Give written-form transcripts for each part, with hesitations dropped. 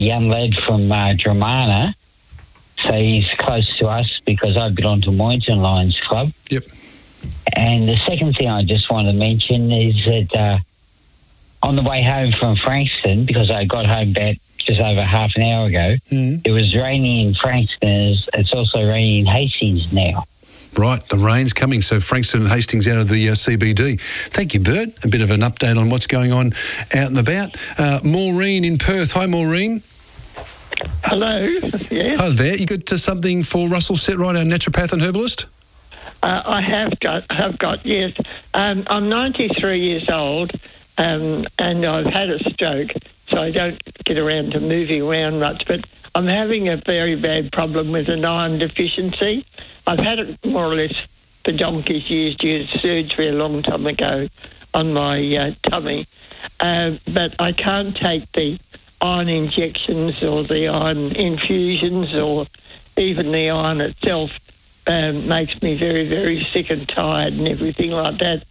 young lad from Dramana. So he's close to us because I belong to Moynton Lions Club. Yep. And the second thing I just want to mention is that on the way home from Frankston, because I got home about just over half an hour ago, it was raining in Frankston. It's also raining in Hastings now. Right, the rain's coming, so Frankston and Hastings out of the CBD. Thank you, Bert. A bit of an update on what's going on out and about. Maureen in Perth. Hi, Maureen. Hello. Yes. Hi there. You got something for Russell Setright, our naturopath and herbalist? I have got, yes. I'm 93 years old and I've had a stroke, so I don't get around to moving around much, but I'm having a very bad problem with an iron deficiency. I've had it more or less for donkey's years due to surgery a long time ago on my tummy, but I can't take the iron injections or the iron infusions or even the iron itself. Makes me very, very sick and tired and everything like that.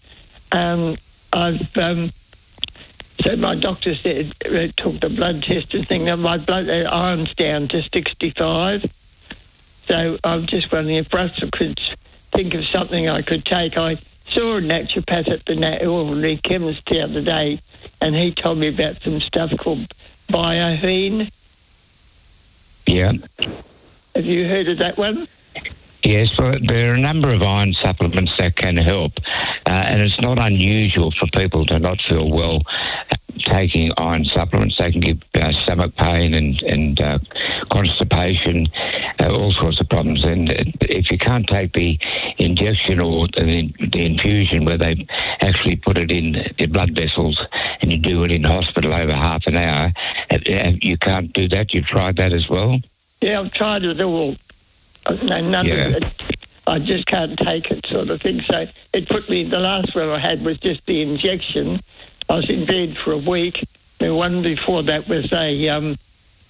So my doctor said, took the blood test and thing, that my blood iron's down to 65. So I'm just wondering if Russell could think of something I could take. I saw a naturopath at the chemist the other day, and he told me about some stuff called Biohene. Yeah. Have you heard of that one? Yes, well, there are a number of iron supplements that can help, and it's not unusual for people to not feel well taking iron supplements. They can give stomach pain and constipation, all sorts of problems. And if you can't take the injection or the infusion where they actually put it in your blood vessels and you do it in hospital over half an hour, you can't do that. You've tried that as well? Yeah, I've tried it all. None of it. I just can't take it, sort of thing. So it put me, the last one I had was just the injection. I was in bed for a week. The one before that was a